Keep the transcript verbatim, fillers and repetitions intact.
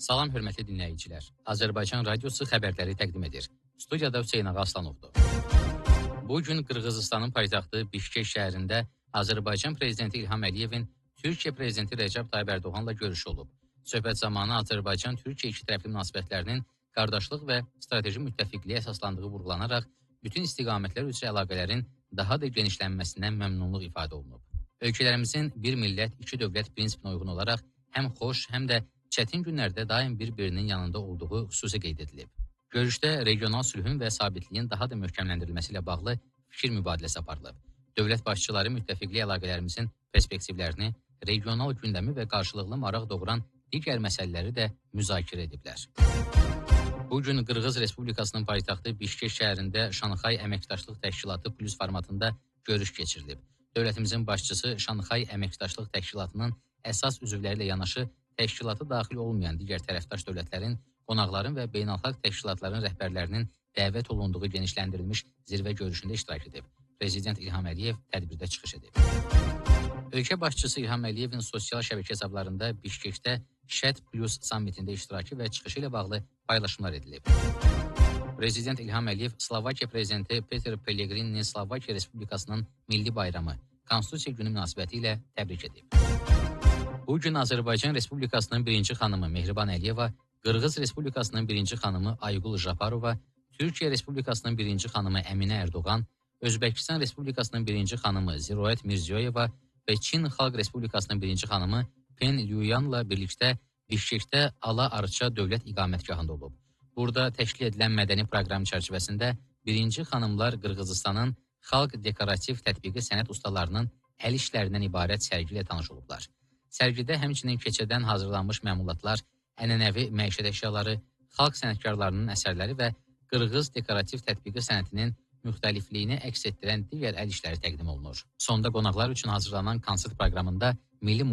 Salam hörmətli dinləyicilər. Azərbaycan Radiosu xəbərləri təqdim edir. Studiyada Hüseyn Ağa Aslanovdur. Bu gün Qırğızıstanın paytaxtı Bişkek şəhərində Azərbaycan prezidenti İlham Əliyevin Türkiyə prezidenti Rəcəb Tayyib Ərdoğanla görüşü olub. Söhbət zamanı Azərbaycan-Türkiyə ikitərəfli münasibətlərinin qardaşlıq və strateji müttəfiqliyə əsaslandığı vurğulanaraq, bütün istiqamətlər üzrə əlaqələrin daha da genişlənməsindən məmnunluq ifadə olunub. Ölkələrimizin bir millət, iki dövlət prinsipinə uyğun olaraq həm xoş, həm də çətin günlərdə daim bir-birinin yanında olduğu xüsusi qeyd edilib. Görüşdə regional sülhün və sabitliyin daha da möhkəmləndirilməsi ilə bağlı fikir mübadiləsi aparılıb. Dövlət başçıları müttəfiqlik əlaqələrimizin perspektivlərini, regional gündəmi və qarşılıqlı maraq doğuran digər məsələləri də müzakirə ediblər. Bugün Qırğız Respublikasının paytaxtı Bişkek şəhərində Şanxay Əməkdaşlıq Təşkilatı Plus formatında görüş keçirilib. Dövlətimizin başçısı Şanxay Əməkdaşlıq Təşkilatının əsas üzvləri ilə yanaşı, təşkilata daxil olmayan digər tərəfdaş dövlətlərin, qonaqların və beynəlxalq təşkilatların rəhbərlərinin dəvət olunduğu genişləndirilmiş zirvə görüşündə iştirak edib. Prezident İlham Əliyev tədbirdə çıxış edib. Ölkə başçısı İlham Əliyevin sosial şəbəkə hesablarında Bişkekdə Şət Plus sammitində iştirakı və çıxışı ilə bağlı paylaşımlar edilib. Prezident İlham Əliyev Slovakiya prezidenti Peter Pellegrinini Slovakiya Respublikasının milli bayramı, Konstitusiya günü münasibəti ilə təbrik edib. Bugün Azərbaycan Respublikasının birinci xanımı Mehriban Əliyeva, Qırğız Respublikasının birinci xanımı Aygul Japarova, Türkiyə Respublikasının birinci xanımı Əminə Erdoğan, Özbəkistan Respublikasının birinci xanımı Ziroet Mirziyoyeva və Çin Xalq Respublikasının birinci xanımı Pen Liuyanla birlikdə Bişkekdə Ala Arça dövlət iqamətgahında olub. Burada təşkil edilən mədəni proqram çərçivəsində birinci xanımlar Qırğızıstanın xalq dekorativ tətbiqi sənət ustalarının əl işlərindən ibarət sərgi ilə tanış olublar. Sərgidə həmçinin keçədən hazırlanmış məmulatlar, ənənəvi məişət əşyaları, xalq sənətkarlarının əsərləri və Qırğız dekorativ tətbiqi sənətinin müxtəlifliyini əks etdirən digər əl işləri təqdim olunur. Sonda qonaqlar üçün hazırlanan konsert proqramında milli